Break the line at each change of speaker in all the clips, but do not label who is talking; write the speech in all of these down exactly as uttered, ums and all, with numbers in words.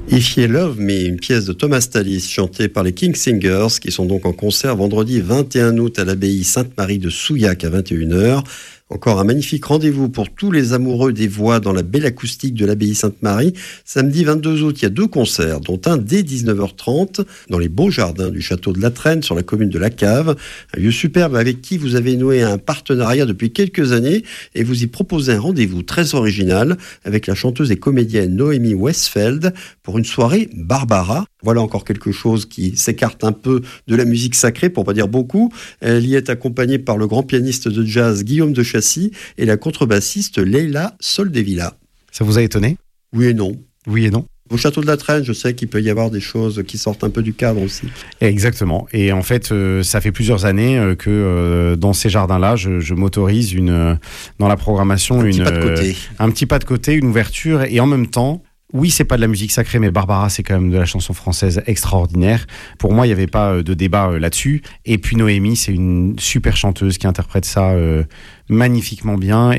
If You Love Me, une pièce de Thomas Tallis chantée par les King Singers qui sont donc en concert vendredi vingt et un août à l'abbaye Sainte-Marie de Souillac à vingt et une heures. Encore un magnifique rendez-vous pour tous les amoureux des voix dans la belle acoustique de l'abbaye Sainte-Marie. Samedi vingt-deux août, il y a deux concerts, dont un dès dix-neuf heures trente dans les beaux jardins du château de la Traîne sur la commune de La Cave. Un lieu superbe avec qui vous avez noué un partenariat depuis quelques années et vous y proposez un rendez-vous très original avec la chanteuse et comédienne Noémie Westfeld pour une soirée Barbara. Voilà encore quelque chose qui s'écarte un peu de la musique sacrée, pour pas dire beaucoup. Elle y est accompagnée par le grand pianiste de jazz Guillaume de Chassis et la contrebassiste Leila Soldevilla.
Ça vous a étonné ?
Oui et non.
Oui et non.
Au château de la Traîne, je sais qu'il peut y avoir des choses qui sortent un peu du cadre aussi.
Exactement. Et en fait, euh, ça fait plusieurs années euh, que euh, dans ces jardins-là, je, je m'autorise une, euh, dans la programmation
un
une,
petit pas de côté.
Euh, un petit pas de côté, une ouverture, et en même temps, oui, c'est pas de la musique sacrée, mais Barbara, c'est quand même de la chanson française extraordinaire. Pour moi, il n'y avait pas de débat euh, là-dessus. Et puis Noémie, c'est une super chanteuse qui interprète ça euh, magnifiquement bien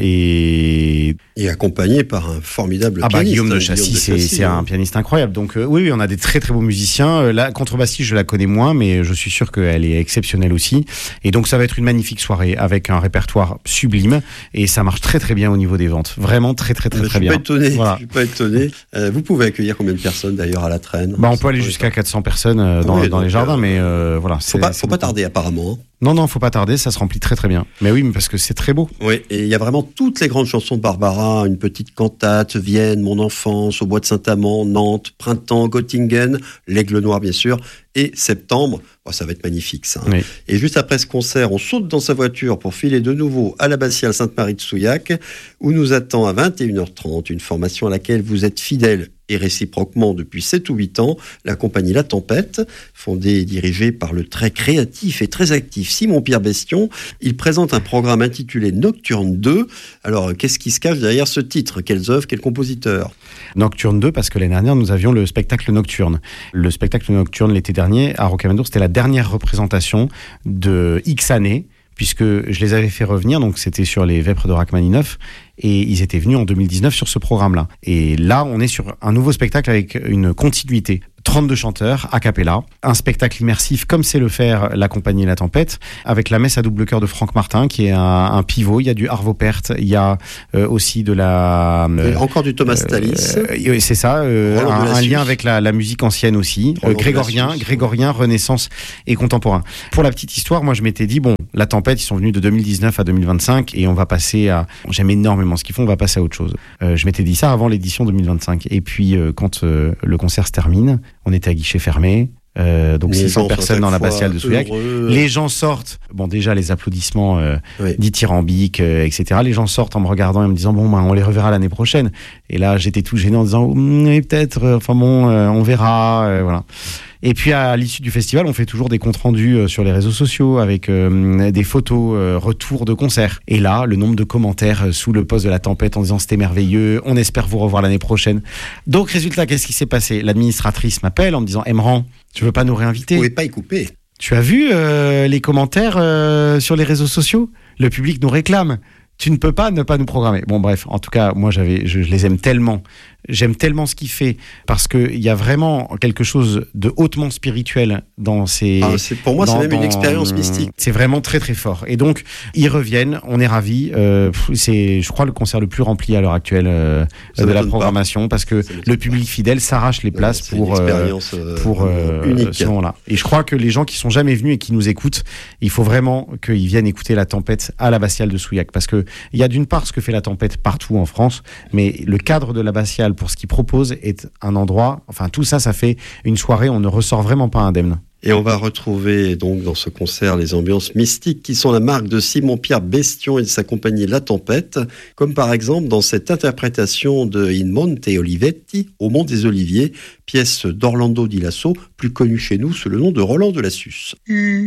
et...
Et accompagnée par un formidable
ah bah,
pianiste.
Guillaume de Chassis, c'est, Chassis, c'est un pianiste incroyable. Donc euh, oui, oui, on a des très très beaux musiciens. Euh, la contrebassiste, je la connais moins, mais je suis sûr qu'elle est exceptionnelle aussi. Et donc ça va être une magnifique soirée avec un répertoire sublime et ça marche très très bien au niveau des ventes. Vraiment très très très, très, très bien.
Je suis pas étonné.
Voilà.
Je suis pas étonné. Euh, vous pouvez accueillir combien de personnes d'ailleurs à la Traîne ?
Bah, on peut aller jusqu'à quatre cents personnes euh, dans,
oui,
dans les jardins, euh, mais euh, voilà.
Faut pas, faut pas tarder apparemment. Hein.
Non, non, faut pas tarder, ça se remplit très très bien. Mais oui, mais parce que c'est très beau.
Oui, et il y a vraiment toutes les grandes chansons de Barbara, une petite cantate, Vienne, Mon enfance, Au bois de Saint-Amand, Nantes, Printemps, Göttingen, L'Aigle Noir bien sûr, et Septembre. Oh, ça va être magnifique ça. Hein.
Oui.
Et juste après ce concert, on saute dans sa voiture pour filer de nouveau à l'abbatiale Sainte-Marie de Souillac, où nous attend à vingt et une heures trente une formation à laquelle vous êtes fidèles et réciproquement depuis sept ou huit ans, la compagnie La Tempête, fondée et dirigée par le très créatif et très actif Simon-Pierre Bestion. Il présente un programme intitulé Nocturne deux. Alors, qu'est-ce qui se cache derrière ce titre ? Quelles œuvres, quels compositeurs ?
Nocturne deux, parce que l'année dernière, nous avions le spectacle Nocturne. Le spectacle Nocturne, l'été dernier, à Rocamadour, c'était la dernière représentation de X années, puisque je les avais fait revenir, donc c'était sur les Vêpres de Rachmaninoff, et ils étaient venus en deux mille dix-neuf sur ce programme-là. Et là, on est sur un nouveau spectacle avec une continuité. trente-deux chanteurs, a cappella, un spectacle immersif comme sait le faire la compagnie La Tempête, avec la messe à double chœur de Franck Martin, qui est un, un pivot. Il y a du Arvo Pärt, il y a euh, aussi de la...
Euh, encore du Thomas Tallis.
Euh, c'est ça, euh, un, un lien avec la, la musique ancienne aussi. Euh, grégorien, grégorien, renaissance et contemporain. Pour la petite histoire, moi je m'étais dit, bon, La Tempête, ils sont venus de deux mille dix-neuf à deux mille vingt-cinq et on va passer à... J'aime énormément ce qu'ils font, on va passer à autre chose. Euh, je m'étais dit ça avant l'édition deux mille vingt-cinq. Et puis, euh, quand euh, le concert se termine, on était à guichet fermé, euh, donc six cents personnes dans l'abbatiale de Souillac. Les gens sortent, bon déjà les applaudissements euh, oui. dithyrambiques, euh, et cetera. Les gens sortent en me regardant et me disant, bon, ben, on les reverra l'année prochaine. Et là, j'étais tout gêné en disant, oui, peut-être, euh, enfin bon, euh, on verra, euh, voilà. Et puis à l'issue du festival, on fait toujours des comptes rendus sur les réseaux sociaux avec euh, des photos, euh, retours de concerts. Et là, le nombre de commentaires sous le post de La Tempête en disant c'était merveilleux, on espère vous revoir l'année prochaine. Donc résultat, qu'est-ce qui s'est passé ? L'administratrice m'appelle en me disant Emran, tu veux pas nous réinviter ?
Vous pouvez pas y couper.
Tu as vu euh, les commentaires euh, sur les réseaux sociaux ? Le public nous réclame. Tu ne peux pas ne pas nous programmer. Bon bref, en tout cas, moi j'avais, je, je les aime tellement. J'aime tellement ce qu'il fait parce qu'il y a vraiment quelque chose de hautement spirituel dans ces...
Ah, c'est, pour moi, dans, c'est même dans, une expérience mystique.
C'est vraiment très très fort. Et donc, ils reviennent, on est ravis. Euh, c'est, je crois, le concert le plus rempli à l'heure actuelle euh, de la programmation pas. Parce que le public pas. fidèle s'arrache les places c'est pour, euh, pour euh,
unique.
ce moment-là. Et je crois que les gens qui sont jamais venus et qui nous écoutent, il faut vraiment qu'ils viennent écouter La Tempête à l'abbatiale de Souillac. Parce qu'il y a d'une part ce que fait La Tempête partout en France, mais le cadre de l'abbatiale pour ce qu'il propose est un endroit, enfin tout ça, ça fait une soirée, on ne ressort vraiment pas indemne.
Et on va retrouver donc dans ce concert les ambiances mystiques qui sont la marque de Simon-Pierre Bestion et de sa compagnie La Tempête, comme par exemple dans cette interprétation de In Monte Olivetti, Au Mont des Oliviers, pièce d'Orlando Di Lasso, plus connu chez nous sous le nom de Roland de Lassus. Mmh.